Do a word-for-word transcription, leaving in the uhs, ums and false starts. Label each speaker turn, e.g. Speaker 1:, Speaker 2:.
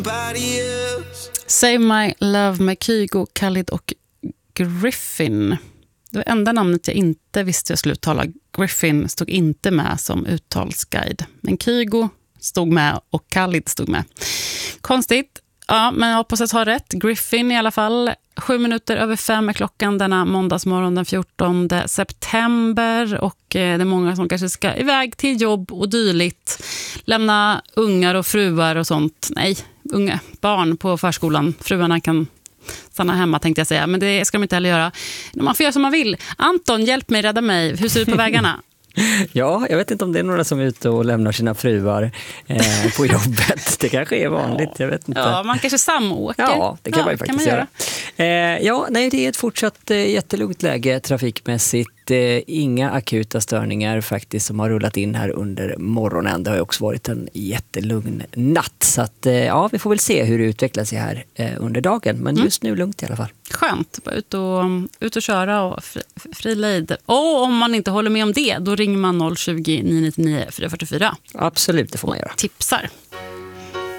Speaker 1: Save My Love med Kygo, Khalid och Griffin. Det var enda namnet jag inte visste jag skulle uttala. Griffin stod inte med som uttalsguide. Men Kygo stod med och Khalid stod med. Konstigt. Ja, men jag hoppas att jag har rätt. Griffin i alla fall. Sju minuter över fem är klockan denna måndagsmorgon den fjortonde september. Och det är många som kanske ska iväg till jobb och dylikt. Lämna ungar och fruar och sånt. Nej, unga barn på förskolan. Fruarna kan stanna hemma tänkte jag säga. Men det ska de inte heller göra. Man får göra som man vill. Anton, hjälp mig, rädda mig. Hur ser det ut på vägarna?
Speaker 2: Ja, jag vet inte om det är några som är ute och lämnar sina fruar eh, på jobbet. Det kanske är vanligt, jag vet inte.
Speaker 1: Ja, man kanske samåker.
Speaker 2: Ja, det kan ja, man ju faktiskt man göra. göra. Eh, ja, nej, det är ett fortsatt eh, jättelugnt läge trafikmässigt. Eh, inga akuta störningar faktiskt som har rullat in här under morgonen. Det har ju också varit en jättelugn natt. Så att, eh, ja, vi får väl se hur det utvecklar sig här eh, under dagen. Men mm. just nu lugnt i alla fall.
Speaker 1: Skönt, bara ut och, ut och köra och fri, fri lejd. Och om man inte håller med om det, då ringer man noll tjugo, nio nio nio, fyra fyra fyra.
Speaker 2: Absolut, det får man göra.
Speaker 1: Tipsar.